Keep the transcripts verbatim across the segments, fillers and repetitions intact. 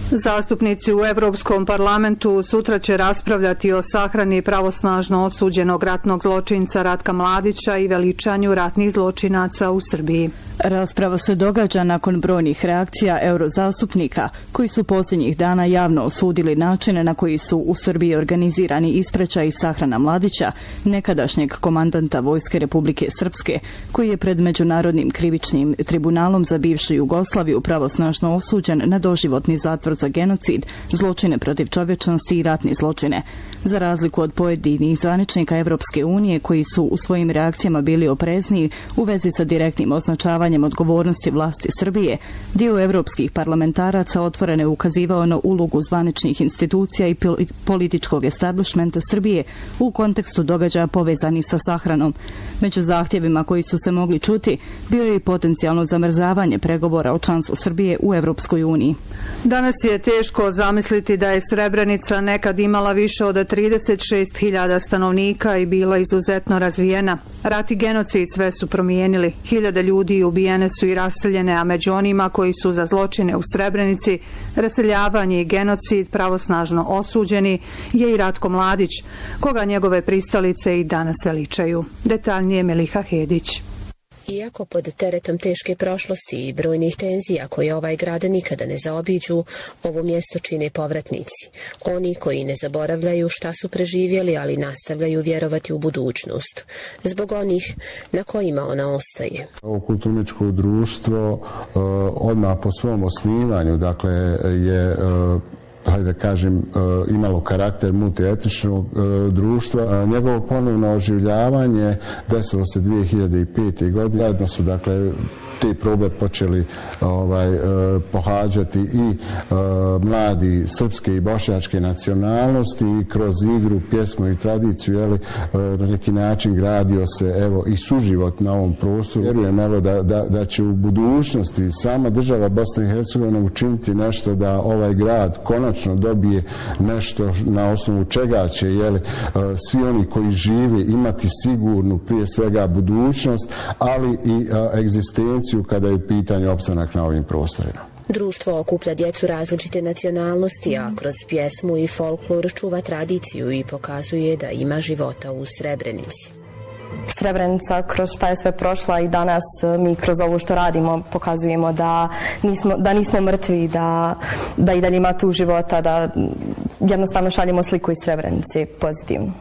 Zastupnici u Europskom parlamentu sutra će raspravljati o sahrani pravosnažno osuđenog ratnog zločinca Ratka Mladića i veličanju ratnih zločinaca u Srbiji. Rasprava se događa nakon brojnih reakcija eurozastupnika koji su posljednjih dana javno osudili načine na koji su u Srbiji organizirani ispraćaj i sahrana Mladića, nekadašnjeg komandanta Vojske Republike Srpske, koji je pred Međunarodnim krivičnim tribunalom za bivšu Jugoslaviju pravosnažno osuđen na doživotni zatvor za genocid, zločine protiv čovječnosti i ratne zločine. Za razliku od pojedinih zvaničnika Evropske unije koji su u svojim reakcijama bili oprezniji u vezi sa direktnim označavanjem odgovornosti vlasti Srbije, dio evropskih parlamentaraca otvoreno je ukazivao na ulogu zvaničnih institucija i političkog establishmenta Srbije u kontekstu događaja povezanih sa sahranom. Među zahtjevima koji su se mogli čuti bio je i potencijalno zamrzavanje pregovora o članstvu Srbije u Evropskoj uniji. Danas je teško zamisliti da je Srebrenica nekad imala više od trideset šest hiljada stanovnika i bila izuzetno razvijena. Rat i genocid sve su promijenili. Hiljade ljudi ubijene su i raseljene, a među onima koji su za zločine u Srebrenici, raseljavanje i genocid pravosnažno osuđeni je i Ratko Mladić, koga njegove pristalice i danas veličaju. Detaljnije Meliha Hedić. Iako pod teretom teške prošlosti i brojnih tenzija koje ovaj grad nikada ne zaobiđu, ovo mjesto čine povratnici. Oni koji ne zaboravljaju šta su preživjeli, ali nastavljaju vjerovati u budućnost. Zbog onih na kojima ona ostaje. Ovo kulturničko društvo odmah po svom osnivanju, dakle, je hajde da kažem, imalo karakter multietničnog društva. Njegovo ponovno oživljavanje desilo se dvije hiljade pete. godine. Zajedno su, dakle, te probe počeli ovaj, pohađati i mladi srpske i bošnjačke nacionalnosti i kroz igru, pjesmu i tradiciju, jeli, na neki način gradio se evo i suživot na ovom prostoru. Vjerujem evo da, da, da će u budućnosti sama država Bosna i Hercegovina učiniti nešto da ovaj grad konačno dobije nešto na osnovu čega će, jeli, svi oni koji žive imati sigurnu prije svega budućnost, ali i egzistenciju kada je pitanje opstanak na ovim prostorima. Društvo okuplja djecu različite nacionalnosti, a kroz pjesmu i folklor čuva tradiciju i pokazuje da ima života u Srebrenici. Srebrenica, kroz šta je sve prošla, i danas mi kroz ovo što radimo pokazujemo da nismo, da nismo mrtvi, da, da i dalje ima tu života, da jednostavno šaljemo sliku iz Srebrenice pozitivno.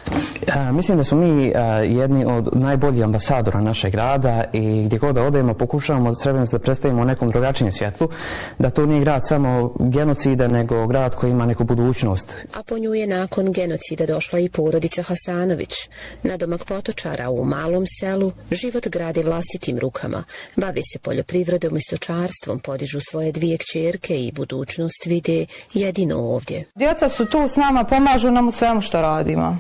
A, mislim da smo mi a, jedni od najboljih ambasadora našeg grada i gdje god da odemo pokušavamo Srebrenicu da predstavimo u nekom drugačijem svjetlu, da to nije grad samo genocida, nego grad koji ima neku budućnost. A po nju je nakon genocida došla i porodica Hasanović. Nadomak Potočara u malom selu život grade vlastitim rukama, bavi se poljoprivredom i stočarstvom, podižu svoje dvije kćerke i budućnost vide jedino ovdje. Djeca su tu s nama, pomažu nam u svemu što radimo.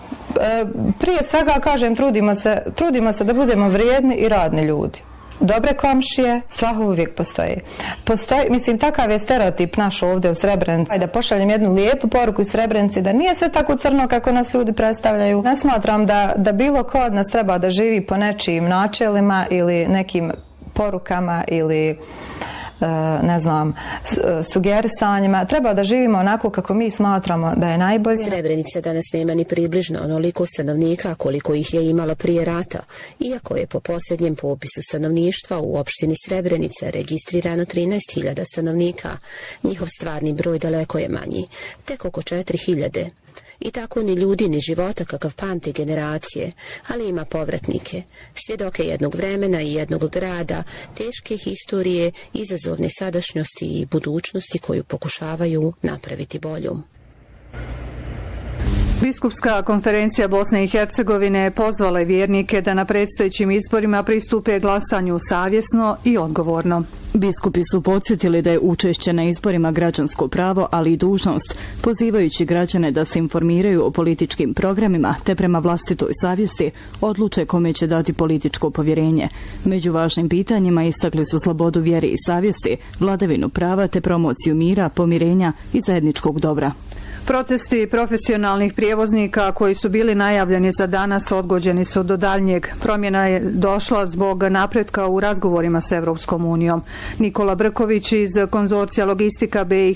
Prije svega, kažem, trudimo se, trudimo se da budemo vrijedni i radni ljudi. Dobre komšije, strah uvijek postoji. Postoji, mislim, takav je stereotip naš ovdje u Srebrenici. Da pošaljem jednu lijepu poruku iz Srebrenici, da nije sve tako crno kako nas ljudi predstavljaju. Ne smatram da, da bilo ko od nas treba da živi po nečijim načelima ili nekim porukama ili ne znam, sugerisanjima. Treba da živimo onako kako mi smatramo da je najbolje. Srebrenica danas nema ni približno onoliko stanovnika koliko ih je imala prije rata, iako je po posljednjem popisu stanovništva u opštini Srebrenica registrirano trinaest hiljada stanovnika. Njihov stvarni broj daleko je manji, tek oko četiri hiljade. I tako ni ljudi ni života kakav pamte generacije, ali ima povratnike, svjedoke jednog vremena i jednog grada, teške historije, izazovne sadašnjosti i budućnosti koju pokušavaju napraviti boljom. Biskupska konferencija Bosne i Hercegovine pozvala je vjernike da na predstojećim izborima pristupe glasanju savjesno i odgovorno. Biskupi su podsjetili da je učešće na izborima građansko pravo, ali i dužnost, pozivajući građane da se informiraju o političkim programima te prema vlastitoj savjesti odluče kome će dati političko povjerenje. Među važnim pitanjima istakli su slobodu vjere i savjesti, vladavinu prava te promociju mira, pomirenja i zajedničkog dobra. Protesti profesionalnih prijevoznika koji su bili najavljeni za danas odgođeni su do daljnjeg. Promjena je došla zbog napretka u razgovorima s Evropskom unijom. Nikola Brković iz konzorcija Logistika B i